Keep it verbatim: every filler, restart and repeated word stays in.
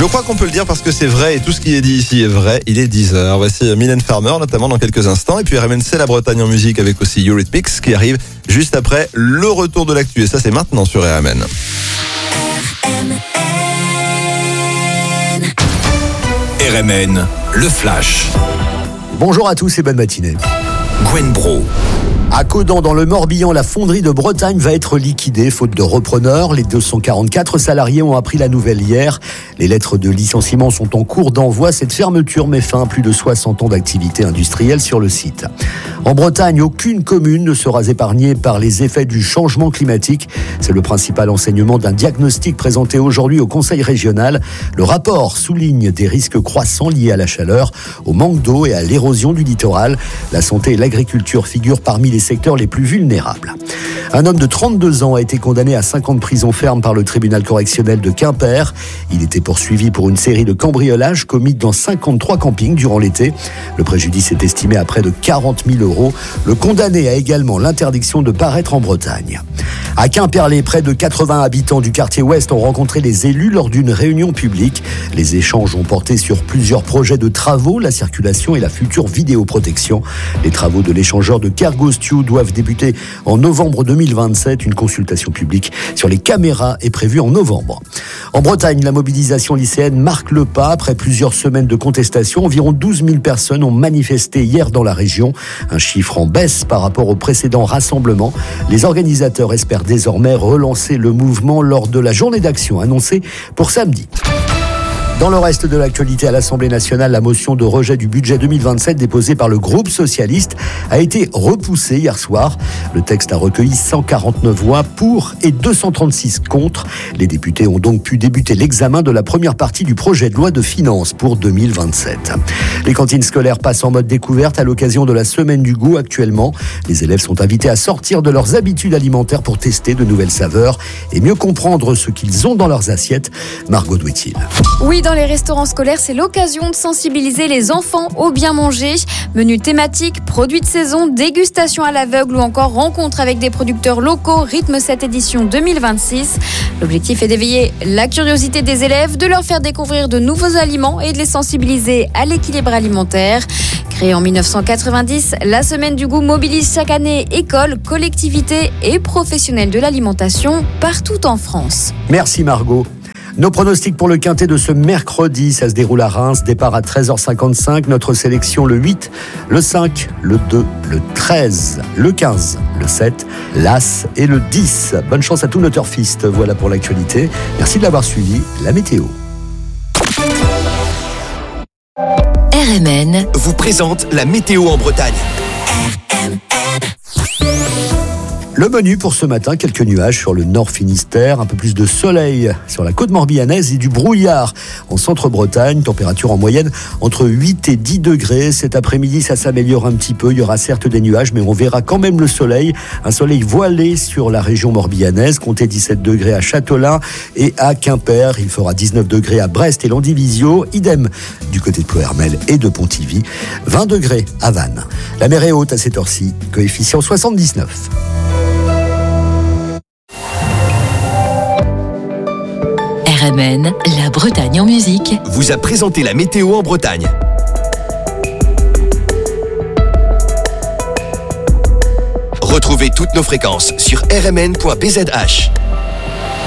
Je crois qu'on peut le dire parce que c'est vrai et tout ce qui est dit ici est vrai. Il est dix heures. Voici Mylène Farmer, notamment dans quelques instants. Et puis R M N, c'est la Bretagne en musique avec aussi Eurythmics qui arrive juste après le retour de l'actu. Et ça, c'est maintenant sur R M N. R M N, le flash. Bonjour à tous et bonne matinée. Gwen Bro. À Caudan, dans le Morbihan, la fonderie de Bretagne va être liquidée, faute de repreneurs. Les deux cent quarante-quatre salariés ont appris la nouvelle hier. Les lettres de licenciement sont en cours d'envoi. Cette fermeture met fin à plus de soixante ans d'activité industrielle sur le site. En Bretagne, aucune commune ne sera épargnée par les effets du changement climatique. C'est le principal enseignement d'un diagnostic présenté aujourd'hui au Conseil régional. Le rapport souligne des risques croissants liés à la chaleur, au manque d'eau et à l'érosion du littoral. La santé et l'agriculture figurent parmi les secteurs les plus vulnérables. Un homme de trente-deux ans a été condamné à cinq ans de prison ferme par le tribunal correctionnel de Quimper. Il était poursuivi pour une série de cambriolages commis dans cinquante-trois campings durant l'été. Le préjudice est estimé à près de quarante mille euros. Le condamné a également l'interdiction de paraître en Bretagne. À Quimperlé, près de quatre-vingts habitants du quartier Ouest ont rencontré les élus lors d'une réunion publique. Les échanges ont porté sur plusieurs projets de travaux, la circulation et la future vidéoprotection. Les travaux de l'échangeur de Kergostiu doivent débuter en novembre deux mille vingt-sept. Une consultation publique sur les caméras est prévue en novembre. En Bretagne, la mobilisation lycéenne marque le pas. Après plusieurs semaines de contestation, environ douze mille personnes ont manifesté hier dans la région. Un chiffre en baisse par rapport au précédent rassemblement. Les organisateurs espèrent désormais relancer le mouvement lors de la journée d'action annoncée pour samedi. Dans le reste de l'actualité à l'Assemblée nationale, la motion de rejet du budget deux mille vingt-sept déposée par le groupe socialiste a été repoussée hier soir. Le texte a recueilli cent quarante-neuf voix pour et deux cent trente-six contre. Les députés ont donc pu débuter l'examen de la première partie du projet de loi de finances pour deux mille vingt-sept. Les cantines scolaires passent en mode découverte à l'occasion de la semaine du goût actuellement. Les élèves sont invités à sortir de leurs habitudes alimentaires pour tester de nouvelles saveurs et mieux comprendre ce qu'ils ont dans leurs assiettes. Margot Douetil. Oui, dans les restaurants scolaires, c'est l'occasion de sensibiliser les enfants au bien manger. Menus thématiques, produits de saison, dégustation à l'aveugle ou encore rencontres avec des producteurs locaux rythment cette édition deux mille vingt-six. L'objectif est d'éveiller la curiosité des élèves, de leur faire découvrir de nouveaux aliments et de les sensibiliser à l'équilibre alimentaire. Créée en dix-neuf cent quatre-vingt-dix, la Semaine du goût mobilise chaque année écoles, collectivités et professionnels de l'alimentation partout en France. Merci Margot. Nos pronostics pour le quintet de ce mercredi, ça se déroule à Reims, départ à treize heures cinquante-cinq. Notre sélection le huit, le cinq, le deux, le treize, le quinze, le sept, l'As et le dix. Bonne chance à tous nos turfistes. Voilà pour l'actualité. Merci de l'avoir suivi. La météo. R M N vous présente la météo en Bretagne. Le menu pour ce matin, quelques nuages sur le nord Finistère, un peu plus de soleil sur la côte morbihanaise et du brouillard en centre-Bretagne. Température en moyenne entre huit et dix degrés. Cet après-midi, ça s'améliore un petit peu. Il y aura certes des nuages, mais on verra quand même le soleil. Un soleil voilé sur la région morbihanaise. Comptez dix-sept degrés à Châtelain et à Quimper. Il fera dix-neuf degrés à Brest et Landivisiau. Idem du côté de Ploërmel et de Pontivy. vingt degrés à Vannes. La mer est haute à cette heure-ci. Coefficient soixante-dix-neuf. R M N, la Bretagne en musique, vous a présenté la météo en Bretagne. Retrouvez toutes nos fréquences sur r m n point b z h.